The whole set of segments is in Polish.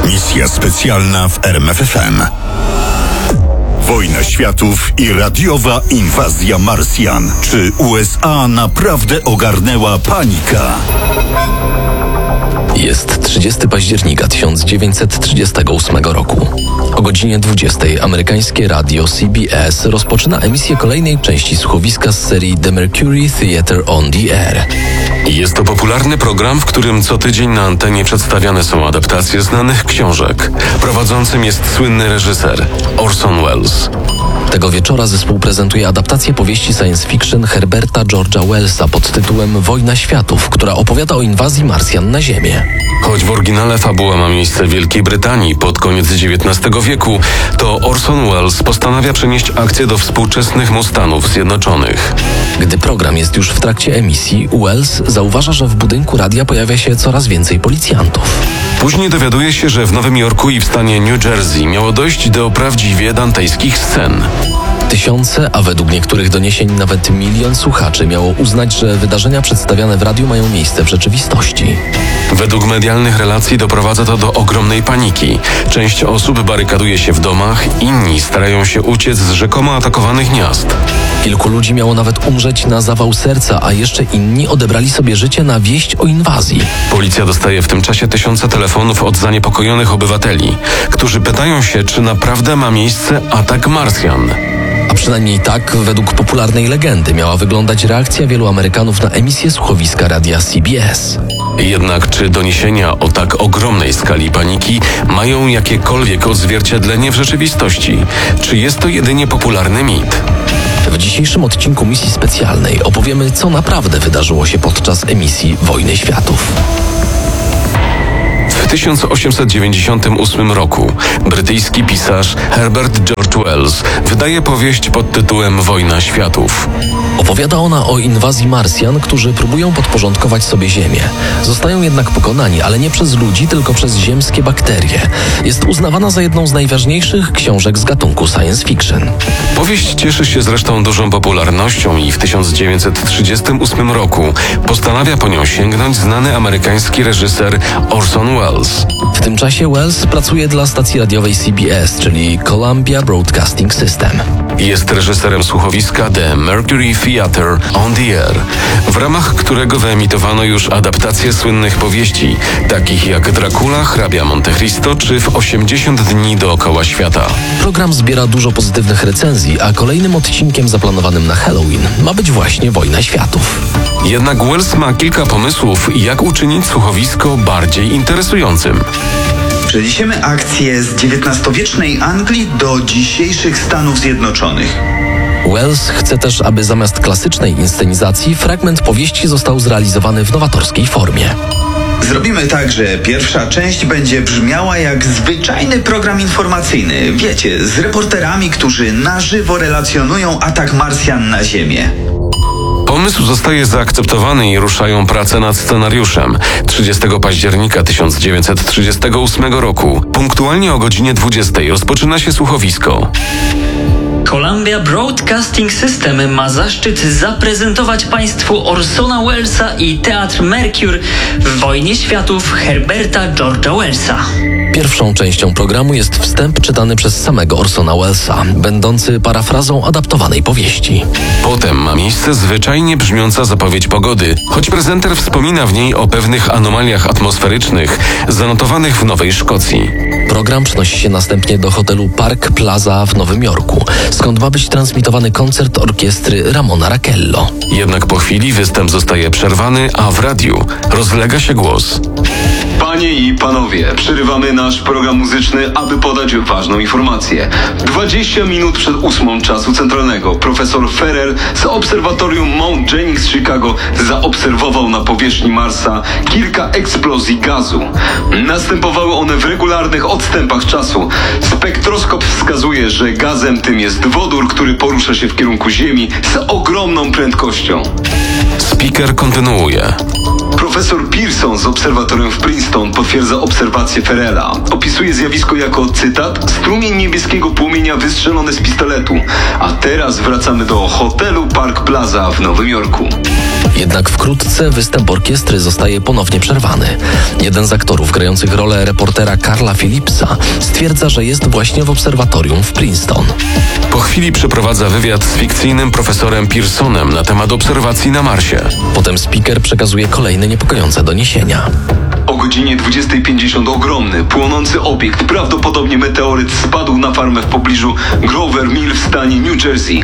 Misja specjalna w RMF FM. Wojna światów i radiowa inwazja Marsjan. Czy USA naprawdę ogarnęła panika? Jest 30 października 1938 roku. O godzinie 20 amerykańskie radio CBS rozpoczyna emisję kolejnej części słuchowiska z serii The Mercury Theatre on the Air. Jest to popularny program, w którym co tydzień na antenie przedstawiane są adaptacje znanych książek. Prowadzącym jest słynny reżyser Orson Welles. Tego wieczora zespół prezentuje adaptację powieści science fiction Herberta George'a Wellsa pod tytułem Wojna światów, która opowiada o inwazji Marsjan na Ziemię. Choć w oryginale fabuła ma miejsce w Wielkiej Brytanii pod koniec XIX wieku, to Orson Welles postanawia przenieść akcję do współczesnych mu Stanów Zjednoczonych. Gdy program jest już w trakcie emisji, Welles zauważa, że w budynku radia pojawia się coraz więcej policjantów. Później dowiaduje się, że w Nowym Jorku i w stanie New Jersey miało dojść do prawdziwie dantejskich scen. Tysiące, a według niektórych doniesień nawet 1 milion słuchaczy miało uznać, że wydarzenia przedstawiane w radiu mają miejsce w rzeczywistości. Według medialnych relacji doprowadza to do ogromnej paniki. Część osób barykaduje się w domach, inni starają się uciec z rzekomo atakowanych miast. Kilku ludzi miało nawet umrzeć na zawał serca, a jeszcze inni odebrali sobie życie na wieść o inwazji. Policja dostaje w tym czasie tysiące telefonów od zaniepokojonych obywateli, którzy pytają się, czy naprawdę ma miejsce atak Marsjan. A przynajmniej tak, według popularnej legendy, miała wyglądać reakcja wielu Amerykanów na emisję słuchowiska radia CBS. Jednak czy doniesienia o tak ogromnej skali paniki mają jakiekolwiek odzwierciedlenie w rzeczywistości? Czy jest to jedynie popularny mit? W dzisiejszym odcinku misji specjalnej opowiemy, co naprawdę wydarzyło się podczas emisji Wojny Światów. W 1898 roku brytyjski pisarz Herbert George Wells wydaje powieść pod tytułem Wojna światów. Opowiada ona o inwazji Marsjan, którzy próbują podporządkować sobie Ziemię. Zostają jednak pokonani, ale nie przez ludzi, tylko przez ziemskie bakterie. Jest uznawana za jedną z najważniejszych książek z gatunku science fiction. Powieść cieszy się zresztą dużą popularnością i w 1938 roku postanawia po nią sięgnąć znany amerykański reżyser Orson Welles. W tym czasie Welles pracuje dla stacji radiowej CBS, czyli Columbia Broadcasting System. Jest reżyserem słuchowiska The Mercury Theatre on the Air, w ramach którego wyemitowano już adaptacje słynnych powieści, takich jak Dracula, hrabia Monte Cristo czy w 80 dni dookoła świata. Program zbiera dużo pozytywnych recenzji, a kolejnym odcinkiem zaplanowanym na Halloween ma być właśnie Wojna Światów. Jednak Welles ma kilka pomysłów, jak uczynić słuchowisko bardziej interesującym. Przeniesiemy akcję z XIX-wiecznej Anglii do dzisiejszych Stanów Zjednoczonych. Welles chce też, aby zamiast klasycznej inscenizacji fragment powieści został zrealizowany w nowatorskiej formie. Zrobimy tak, że pierwsza część będzie brzmiała jak zwyczajny program informacyjny. Wiecie, z reporterami, którzy na żywo relacjonują atak Marsjan na Ziemię. Pomysł zostaje zaakceptowany i ruszają prace nad scenariuszem. 30 października 1938 roku, punktualnie o godzinie 20 rozpoczyna się słuchowisko. Columbia Broadcasting System ma zaszczyt zaprezentować Państwu Orsona Wellesa i Teatr Mercury w Wojnie Światów Herberta George'a Wellsa. Pierwszą częścią programu jest wstęp czytany przez samego Orsona Wellesa, będący parafrazą adaptowanej powieści. Potem ma miejsce zwyczajnie brzmiąca zapowiedź pogody, choć prezenter wspomina w niej o pewnych anomaliach atmosferycznych zanotowanych w Nowej Szkocji. Program przenosi się następnie do hotelu Park Plaza w Nowym Jorku, skąd ma być transmitowany koncert orkiestry Ramona Raquello. Jednak po chwili występ zostaje przerwany, a w radiu rozlega się głos. Panie i panowie, przerywamy nasz program muzyczny, aby podać ważną informację. 20 minut przed 8 czasu centralnego profesor Ferrer z obserwatorium Mount Jennings z Chicago zaobserwował na powierzchni Marsa kilka eksplozji gazu. Następowały one w regularnych odstępach czasu. Spektroskop wskazuje, że gazem tym jest wodór, który porusza się w kierunku Ziemi z ogromną prędkością. Speaker kontynuuje. Profesor Pearson z obserwatorium w Princeton potwierdza obserwację Ferrera. Opisuje zjawisko jako, cytat, strumień niebieskiego płomienia wystrzelony z pistoletu. A teraz wracamy do hotelu Park Plaza w Nowym Jorku. Jednak wkrótce występ orkiestry zostaje ponownie przerwany. Jeden z aktorów grających rolę reportera Carla Phillipsa stwierdza, że jest właśnie w obserwatorium w Princeton. Po chwili przeprowadza wywiad z fikcyjnym profesorem Pearsonem na temat obserwacji na Marsie. Potem speaker przekazuje kolejne niepokojące doniesienia. O godzinie 20:50 ogromny, płonący obiekt, prawdopodobnie meteoryt, spadł na farmę w pobliżu Grover Mill w stanie New Jersey,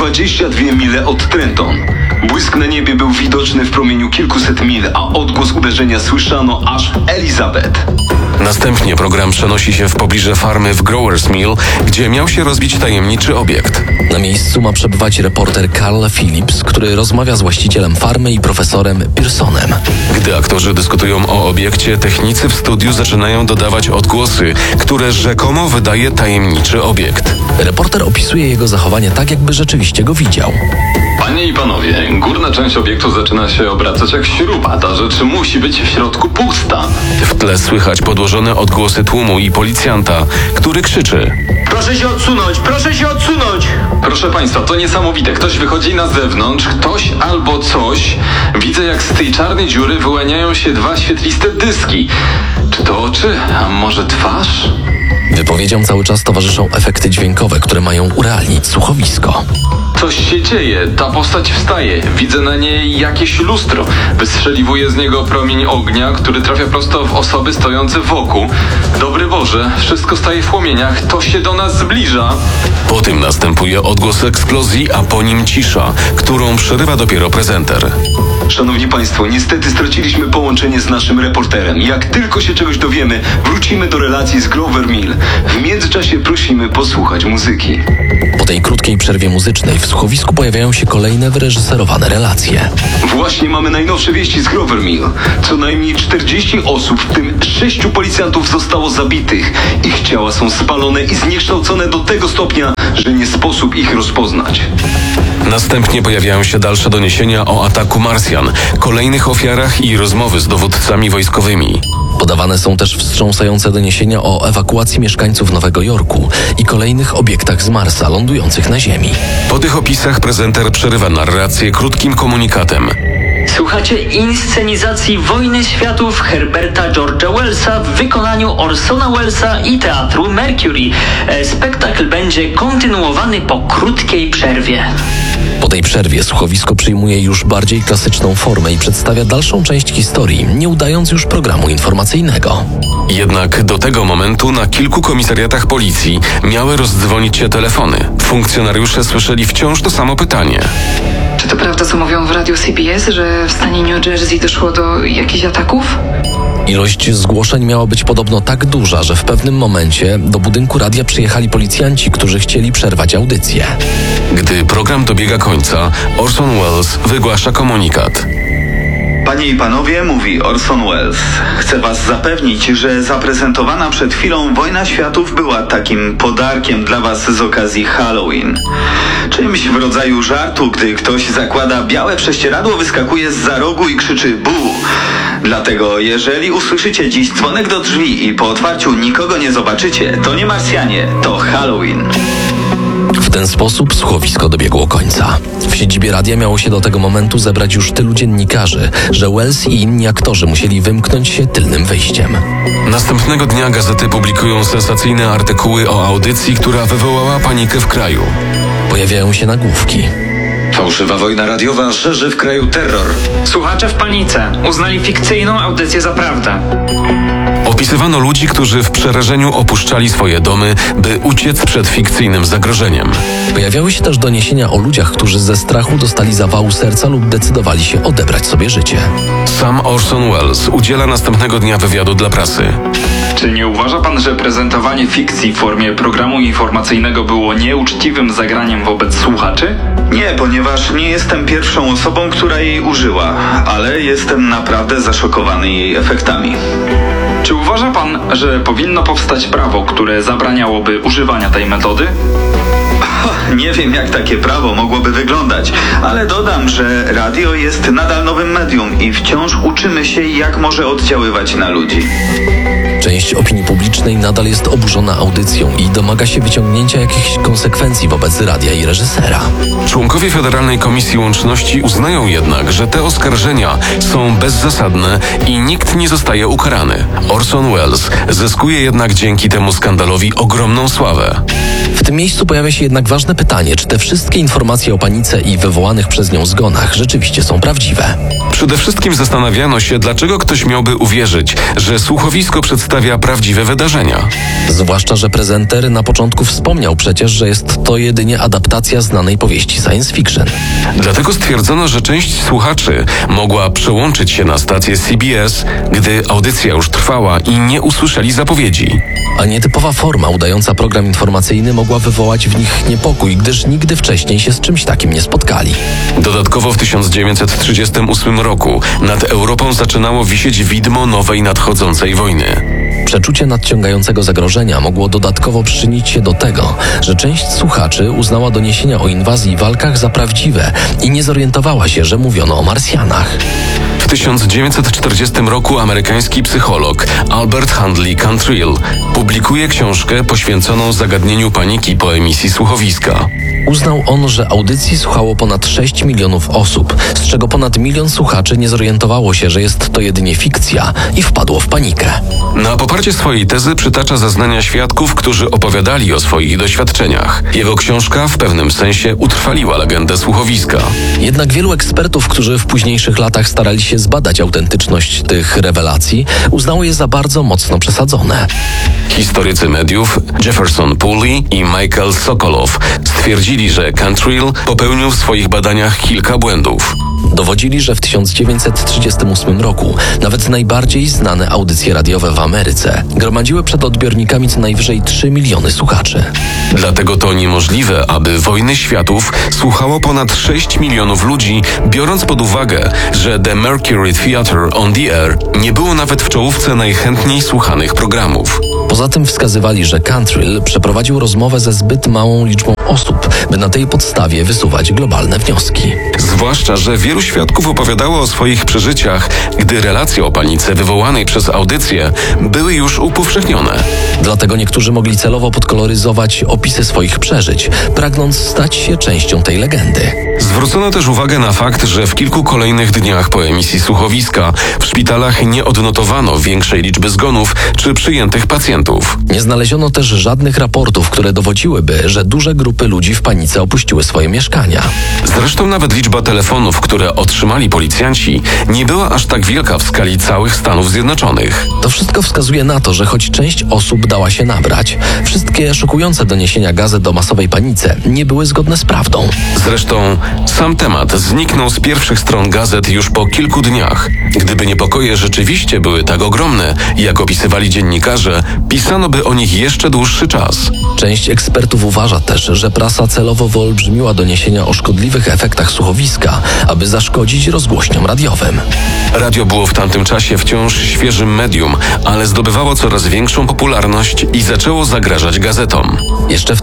22 mile od Trenton. Błysk na niebie był widoczny w promieniu kilkuset mil, a odgłos uderzenia słyszano aż w Elizabeth. Następnie program przenosi się w pobliże farmy w Growers Mill, gdzie miał się rozbić tajemniczy obiekt. Na miejscu ma przebywać reporter Carl Phillips, który rozmawia z właścicielem farmy i profesorem Pearsonem. Gdy aktorzy dyskutują o obiekcie, technicy w studiu zaczynają dodawać odgłosy, które rzekomo wydaje tajemniczy obiekt. Reporter opisuje jego zachowanie tak, jakby rzeczywiście go widział. Panie i panowie, górna część obiektu zaczyna się obracać jak śruba. Ta rzecz musi być w środku pusta. W tle słychać podłożone odgłosy tłumu i policjanta, który krzyczy. Proszę się odsunąć! Proszę się odsunąć! Proszę państwa, to niesamowite. Ktoś wychodzi na zewnątrz, ktoś albo coś. Widzę, jak z tej czarnej dziury wyłaniają się dwa świetliste dyski. Czy to oczy? A może twarz? Wypowiedziom cały czas towarzyszą efekty dźwiękowe, które mają urealnić słuchowisko. Coś się dzieje, ta postać wstaje. Widzę na niej jakieś lustro. Wystrzeliwuje z niego promień ognia, który trafia prosto w osoby stojące wokół. Dobry Boże, wszystko staje w płomieniach, to się do nas zbliża. Po tym następuje odgłos eksplozji, a po nim cisza, którą przerywa dopiero prezenter. Szanowni Państwo, niestety straciliśmy połączenie z naszym reporterem. Jak tylko się czegoś dowiemy, wrócimy do relacji z Grover Mill. W międzyczasie prosimy posłuchać muzyki. Po tej krótkiej przerwie muzycznej w słuchowisku pojawiają się kolejne wyreżyserowane relacje. Właśnie mamy najnowsze wieści z Grover Mill. Co najmniej 40 osób, w tym 6 policjantów zostało zabitych. Ich ciała są spalone i zniekształcone do tego stopnia, że nie sposób ich rozpoznać. Następnie pojawiają się dalsze doniesienia o ataku Marsjan, kolejnych ofiarach i rozmowy z dowódcami wojskowymi. Podawane są też wstrząsające doniesienia o ewakuacji mieszkańców Nowego Jorku i kolejnych obiektach z Marsa lądujących na Ziemi. Po tych opisach prezenter przerywa narrację krótkim komunikatem. Słuchacie inscenizacji Wojny Światów Herberta George'a Wellsa w wykonaniu Orsona Wellesa i Teatru Mercury. Spektakl będzie kontynuowany po krótkiej przerwie. Po tej przerwie słuchowisko przyjmuje już bardziej klasyczną formę i przedstawia dalszą część historii, nie udając już programu informacyjnego. Jednak do tego momentu na kilku komisariatach policji miały rozdzwonić się telefony. Funkcjonariusze słyszeli wciąż to samo pytanie. Czy to prawda, co mówią w radiu CBS, że w stanie New Jersey doszło do jakichś ataków? Ilość zgłoszeń miała być podobno tak duża, że w pewnym momencie do budynku radia przyjechali policjanci, którzy chcieli przerwać audycję. Gdy program dobiega końca, Orson Welles wygłasza komunikat. Panie i panowie, mówi Orson Welles. Chcę was zapewnić, że zaprezentowana przed chwilą Wojna Światów była takim podarkiem dla was z okazji Halloween. Czymś w rodzaju żartu, gdy ktoś zakłada białe prześcieradło, wyskakuje zza rogu i krzyczy bu. Dlatego jeżeli usłyszycie dziś dzwonek do drzwi i po otwarciu nikogo nie zobaczycie, to nie Marsjanie, to Halloween. W ten sposób słuchowisko dobiegło końca. W siedzibie radia miało się do tego momentu zebrać już tylu dziennikarzy, że Welles i inni aktorzy musieli wymknąć się tylnym wyjściem. Następnego dnia gazety publikują sensacyjne artykuły o audycji, która wywołała panikę w kraju. Pojawiają się nagłówki. Fałszywa wojna radiowa szerzy w kraju terror. Słuchacze w panice. Uznali fikcyjną audycję za prawdę. Opisywano ludzi, którzy w przerażeniu opuszczali swoje domy, by uciec przed fikcyjnym zagrożeniem. Pojawiały się też doniesienia o ludziach, którzy ze strachu dostali zawału serca lub decydowali się odebrać sobie życie. Sam Orson Welles udziela następnego dnia wywiadu dla prasy. Czy nie uważa pan, że prezentowanie fikcji w formie programu informacyjnego było nieuczciwym zagraniem wobec słuchaczy? Nie, ponieważ nie jestem pierwszą osobą, która jej użyła, ale jestem naprawdę zaszokowany jej efektami. Czy uważa pan, że powinno powstać prawo, które zabraniałoby używania tej metody? Nie wiem, jak takie prawo mogłoby wyglądać, ale dodam, że radio jest nadal nowym medium i wciąż uczymy się, jak może oddziaływać na ludzi. Część Część opinii publicznej nadal jest oburzona audycją i domaga się wyciągnięcia jakichś konsekwencji wobec radia i reżysera. Członkowie Federalnej Komisji Łączności uznają jednak, że te oskarżenia są bezzasadne i nikt nie zostaje ukarany. Orson Welles zyskuje jednak dzięki temu skandalowi ogromną sławę. W tym miejscu pojawia się jednak ważne pytanie, czy te wszystkie informacje o panice i wywołanych przez nią zgonach rzeczywiście są prawdziwe. Przede wszystkim zastanawiano się, dlaczego ktoś miałby uwierzyć, że słuchowisko przedstawia prawdziwe wydarzenia. Zwłaszcza, że prezenter na początku wspomniał przecież, że jest to jedynie adaptacja znanej powieści science fiction. Dlatego stwierdzono, że część słuchaczy mogła przełączyć się na stację CBS, gdy audycja już trwała i nie usłyszeli zapowiedzi. A nietypowa forma udająca program informacyjny mogła wywołać w nich niepokój, gdyż nigdy wcześniej się z czymś takim nie spotkali. Dodatkowo w 1938 roku nad Europą zaczynało wisieć widmo nowej nadchodzącej wojny. Przeczucie nadciągającego zagrożenia mogło dodatkowo przyczynić się do tego, że część słuchaczy uznała doniesienia o inwazji i walkach za prawdziwe i nie zorientowała się, że mówiono o Marsjanach. W 1940 roku amerykański psycholog Albert Handley Cantrill publikuje książkę poświęconą zagadnieniu paniki po emisji słuchowiska. Uznał on, że audycji słuchało ponad 6 milionów osób, z czego ponad 1 milion słuchaczy nie zorientowało się, że jest to jedynie fikcja i wpadło w panikę. Na poparcie swojej tezy przytacza zeznania świadków, którzy opowiadali o swoich doświadczeniach. Jego książka w pewnym sensie utrwaliła legendę słuchowiska. Jednak wielu ekspertów, którzy w późniejszych latach starali się zbadać autentyczność tych rewelacji, uznało je za bardzo mocno przesadzone. Historycy mediów Jefferson Pulley i Michael Sokolow stwierdzili, że Cantrill popełnił w swoich badaniach kilka błędów. Dowodzili, że w 1938 roku nawet najbardziej znane audycje radiowe w Ameryce gromadziły przed odbiornikami co najwyżej 3 miliony słuchaczy. Dlatego to niemożliwe, aby Wojny Światów słuchało ponad 6 milionów ludzi, biorąc pod uwagę, że The Mercury Theatre on the Air nie było nawet w czołówce najchętniej słuchanych programów. Poza tym wskazywali, że Cantrill przeprowadził rozmowę ze zbyt małą liczbą osób, by na tej podstawie wysuwać globalne wnioski. Zwłaszcza, że wielu świadków opowiadało o swoich przeżyciach, gdy relacje o panice wywołanej przez audycję były już upowszechnione. Dlatego niektórzy mogli celowo podkoloryzować opisy swoich przeżyć, pragnąc stać się częścią tej legendy. Zwrócono też uwagę na fakt, że w kilku kolejnych dniach po emisji słuchowiska w szpitalach nie odnotowano większej liczby zgonów czy przyjętych pacjentów. Nie znaleziono też żadnych raportów, które dowodziłyby, że duże grupy ludzi w panice opuściły swoje mieszkania. Zresztą nawet liczba telefonów, które otrzymali policjanci, nie była aż tak wielka w skali całych Stanów Zjednoczonych. To wszystko wskazuje na to, że choć część osób dała się nabrać, wszystkie szokujące doniesienia gazet o masowej panice nie były zgodne z prawdą. Zresztą sam temat zniknął z pierwszych stron gazet już po kilku dniach. Gdyby niepokoje rzeczywiście były tak ogromne, jak opisywali dziennikarze, pisano by o nich jeszcze dłuższy czas. Część ekspertów uważa też, że prasa celowo wyolbrzymiła doniesienia o szkodliwych efektach słuchowiska, aby zaszkodzić rozgłośniom radiowym. Radio było w tamtym czasie wciąż świeżym medium, ale zdobywało coraz większą popularność i zaczęło zagrażać gazetom. Jeszcze w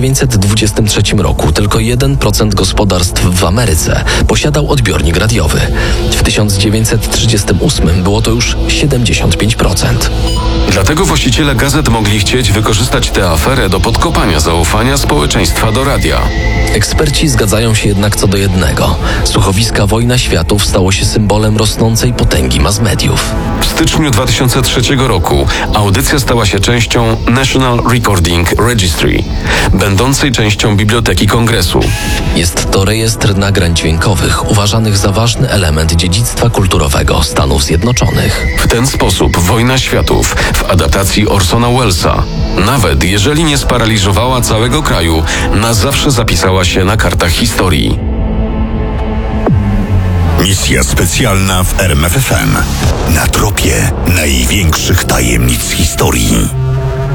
1923 roku tylko 1% gospodarstw w Ameryce posiadał odbiornik radiowy. W 1938 było to już 75%. Dlatego właściciele gazet mogli chcieć wykorzystać tę aferę do podkopania zaufania społeczeństwa do radia. Eksperci zgadzają się jednak co do jednego. Słuchowiska Wojna Światów stało się symbolem rosnącej potęgi mass mediów. W styczniu 2003 roku audycja stała się częścią National Recording Registry, będącej częścią Biblioteki Kongresu. Jest to rejestr nagrań dźwiękowych uważanych za ważny element dziedzictwa kulturowego Stanów Zjednoczonych. W ten sposób Wojna Światów w adaptacji Orsona Wellesa, nawet jeżeli nie sparaliżowała całego kraju, na zawsze zapisała się na kartach historii. Misja specjalna w RMFFM. Na tropie największych tajemnic historii.